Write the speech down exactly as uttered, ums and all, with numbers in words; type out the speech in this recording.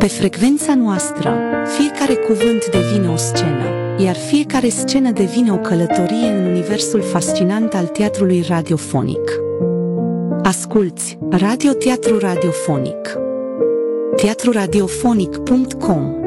Pe frecvența noastră, fiecare cuvânt devine o scenă, iar fiecare scenă devine o călătorie în universul fascinant al teatrului radiofonic. Asculți Radio Teatru Radiofonic. teatru radiofonic punct com